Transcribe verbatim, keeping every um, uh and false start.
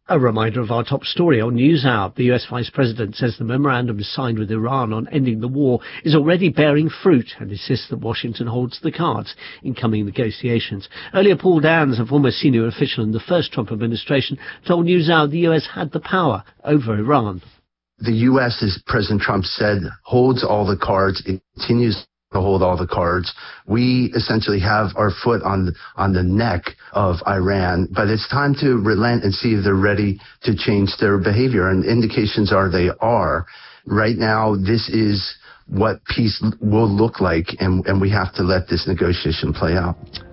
A reminder of our top story on NewsHour. The U S Vice President says the memorandum signed with Iran on ending the war is already bearing fruit and insists that Washington holds the cards in coming negotiations. Earlier, Paul Dans, a former senior official in the first Trump administration, told NewsHour the U S had the power over Iran. The U S, as President Trump said, holds all the cards. It continues to hold all the cards. We essentially have our foot on on the neck of Iran, but it's time to relent and see if they're ready to change their behavior, and indications are they are. Right now, this is what peace will look like, and, and we have to let this negotiation play out.